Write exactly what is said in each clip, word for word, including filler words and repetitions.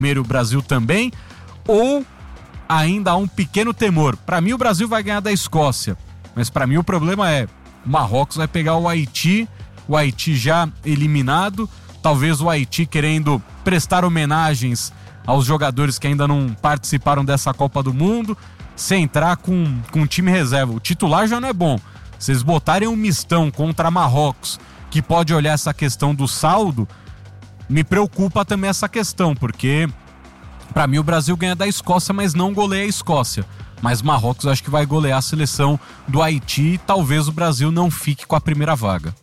primeiro o Brasil também, ou ainda há um pequeno temor? Para mim o Brasil vai ganhar da Escócia, mas para mim o problema é o Marrocos vai pegar o Haiti, o Haiti já eliminado, talvez o Haiti querendo prestar homenagens aos jogadores que ainda não participaram dessa Copa do Mundo, sem entrar com, com time reserva. O titular já não é bom. Se eles botarem um mistão contra Marrocos, que pode olhar essa questão do saldo, me preocupa também essa questão, porque para mim o Brasil ganha da Escócia, mas não goleia a Escócia. Mas Marrocos acho que vai golear a seleção do Haiti e talvez o Brasil não fique com a primeira vaga.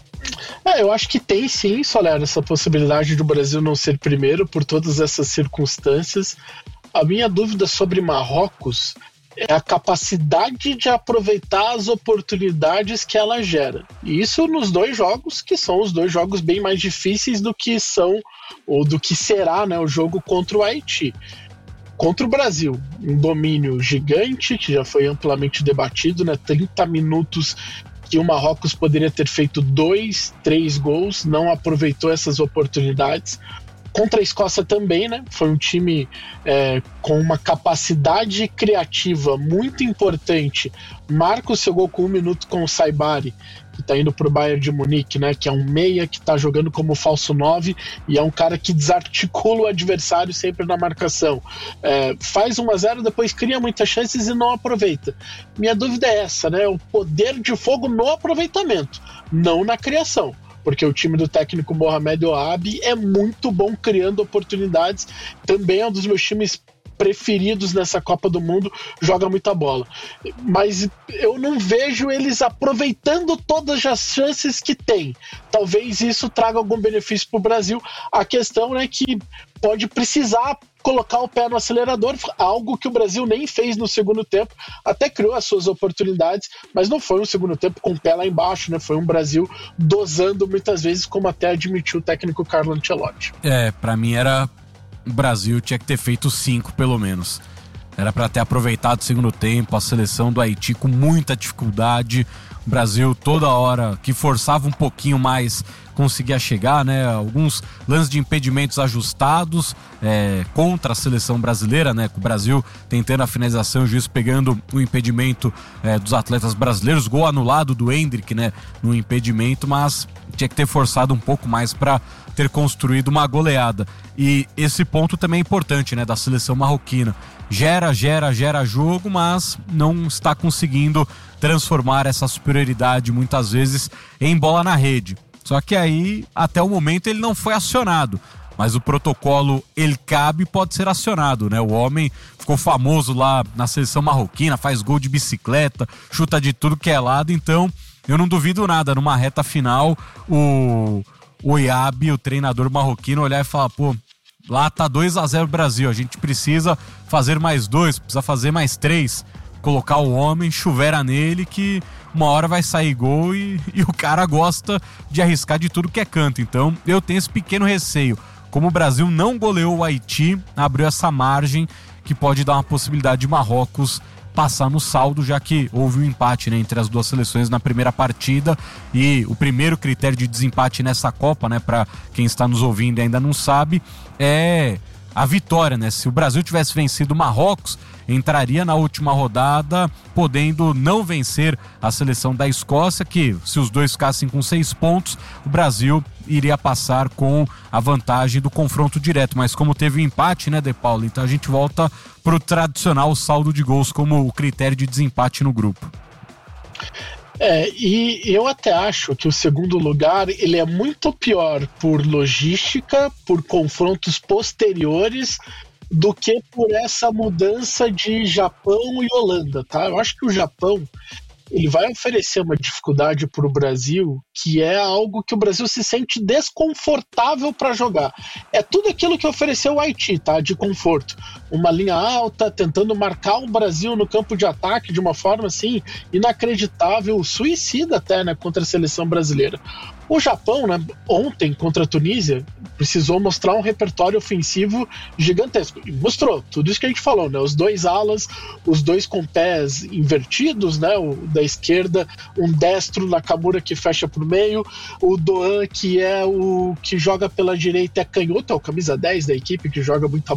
É, eu acho que tem sim, Soler, essa possibilidade do Brasil não ser primeiro por todas essas circunstâncias. A minha dúvida sobre Marrocos é a capacidade de aproveitar as oportunidades que ela gera. E isso nos dois jogos, que são os dois jogos bem mais difíceis do que são, ou do que será, né, o jogo contra o Haiti. Contra o Brasil, um domínio gigante, que já foi amplamente debatido, né, trinta minutos que o Marrocos poderia ter feito dois, três gols, não aproveitou essas oportunidades. Contra a Escócia também, né? Foi um time é, com uma capacidade criativa muito importante. Marca o seu gol com um minuto com o Saibari, que está indo para o Bayern de Munique, né? Que é um meia que está jogando como falso nove e é um cara que desarticula o adversário sempre na marcação. É, faz um a zero, depois cria muitas chances e não aproveita. Minha dúvida é essa, né? O poder de fogo no aproveitamento, não na criação. Porque o time do técnico Mohamed Ouabi é muito bom criando oportunidades, também é um dos meus times preferidos nessa Copa do Mundo, joga muita bola. Mas eu não vejo eles aproveitando todas as chances que tem. Talvez isso traga algum benefício para o Brasil. A questão é que pode precisar colocar o pé no acelerador, algo que o Brasil nem fez no segundo tempo, até criou as suas oportunidades, mas não foi um segundo tempo com o pé lá embaixo, né? Foi um Brasil dosando muitas vezes, como até admitiu o técnico Carlo Ancelotti. É, pra mim era o Brasil tinha que ter feito cinco pelo menos. Era para ter aproveitado o segundo tempo, a seleção do Haiti com muita dificuldade, o Brasil toda hora que forçava um pouquinho mais conseguia chegar, né? Alguns lances de impedimentos ajustados é, contra a seleção brasileira, né? Com o Brasil tentando a finalização, o juiz pegando o impedimento é, dos atletas brasileiros, gol anulado do Endrick, né? No impedimento, mas tinha que ter forçado um pouco mais para ter construído uma goleada. E esse ponto também é importante, né? Da seleção marroquina. Gera, gera, gera jogo, mas não está conseguindo transformar essa superioridade muitas vezes em bola na rede. Só que aí, até o momento, ele não foi acionado. Mas o protocolo El Cabe pode ser acionado, né? O homem ficou famoso lá na seleção marroquina, faz gol de bicicleta, chuta de tudo que é lado. Então, eu não duvido nada. Numa reta final, o, o Ouabi, o treinador marroquino, olhar e falar, pô, lá tá dois a zero Brasil, a gente precisa fazer mais dois, precisa fazer mais três. Colocar o homem, chuvera nele, que uma hora vai sair gol e, e o cara gosta de arriscar de tudo que é canto. Então eu tenho esse pequeno receio. Como o Brasil não goleou o Haiti, abriu essa margem que pode dar uma possibilidade de Marrocos passar no saldo, já que houve um empate, né, entre as duas seleções na primeira partida. E o primeiro critério de desempate nessa Copa, né, para quem está nos ouvindo e ainda não sabe, é a vitória, né? Se o Brasil tivesse vencido o Marrocos, entraria na última rodada podendo não vencer a seleção da Escócia, que se os dois ficassem com seis pontos, o Brasil iria passar com a vantagem do confronto direto. Mas como teve um empate, né, De Paulo? Então a gente volta pro tradicional saldo de gols como o critério de desempate no grupo. É, e eu até acho que o segundo lugar ele é muito pior por logística, por confrontos posteriores, do que por essa mudança de Japão e Holanda, tá? Eu acho que o Japão ele vai oferecer uma dificuldade para o Brasil que é algo que o Brasil se sente desconfortável para jogar. É tudo aquilo que ofereceu o Haiti, tá? De conforto. Uma linha alta, tentando marcar o Brasil no campo de ataque de uma forma assim inacreditável, suicida até, né? Contra a seleção brasileira. O Japão, né, ontem contra a Tunísia, precisou mostrar um repertório ofensivo gigantesco. E mostrou tudo isso que a gente falou, né? Os dois alas, os dois com pés invertidos, né? O da esquerda, um destro, Nakamura que fecha por meio, o Doan que é o que joga pela direita, é canhoto, é o camisa dez da equipe, que joga muita